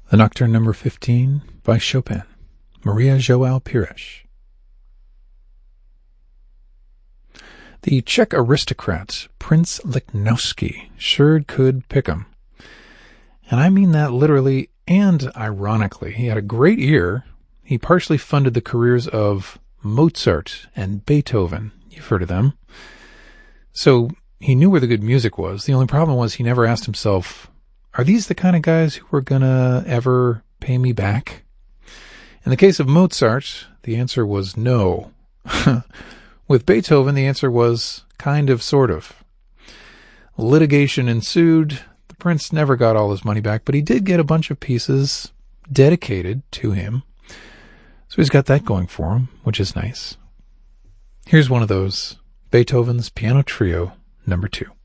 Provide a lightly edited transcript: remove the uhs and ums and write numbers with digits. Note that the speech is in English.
The Nocturne number 15 by Chopin, Maria Joao Pires. The Czech aristocrat, Prince Lichnowsky, sure could pick 'em. And I mean that literally and ironically. He had a great ear. He partially funded the careers of Mozart and Beethoven. You've heard of them. So he knew where the good music was. The only problem was he never asked himself, are these the kind of guys who are going to ever pay me back? In the case of Mozart, the answer was no. With Beethoven, the answer was kind of, sort of. Litigation ensued. The prince never got all his money back, but he did get a bunch of pieces dedicated to him. So he's got that going for him, which is nice. Here's one of those, Beethoven's Piano Trio, number 2.